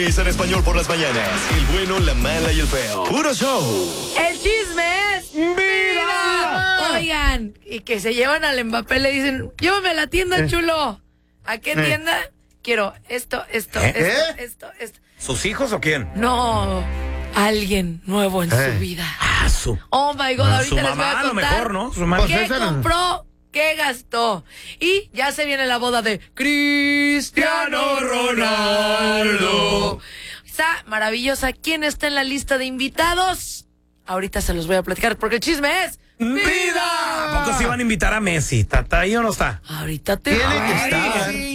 Es en español por las mañanas. El bueno, la mala y el feo. Puro show. El chisme es vida. Oigan, y que se llevan al Mbappé, le dicen, llévame a la tienda, chulo. ¿A qué tienda? Quiero esto. ¿Sus hijos o quién? No, alguien nuevo en su vida. Oh my God, ahorita Su les voy mamá, a a lo contar mejor, ¿no? Su mamá. qué compró, qué gastó. Y ya se viene la boda de Cristiano Ronaldo. Está maravillosa. ¿Quién está en la lista de invitados? Ahorita se los voy a platicar porque el chisme es ¡Vida! ¿A poco se iban a invitar a Messi? ¿Está ahí o no está? ahorita te Tiene que estar.